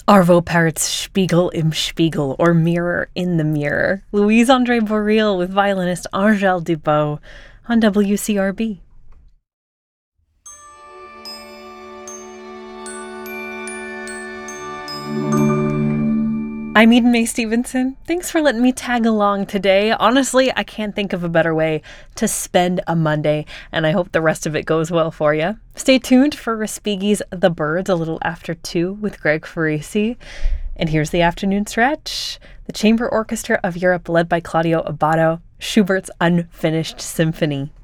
Arvo Päret's Spiegel im Spiegel, or Mirror in the Mirror. Louise-André Boril with violinist Angèle Dubot on WCRB. I'm Eden Mae Stevenson. Thanks for letting me tag along today. Honestly, I can't think of a better way to spend a Monday, and I hope the rest of it goes well for you. Stay tuned for Respighi's The Birds a little after 2 with Greg Farisi. And here's the afternoon stretch. The Chamber Orchestra of Europe, led by Claudio Abbado, Schubert's Unfinished Symphony.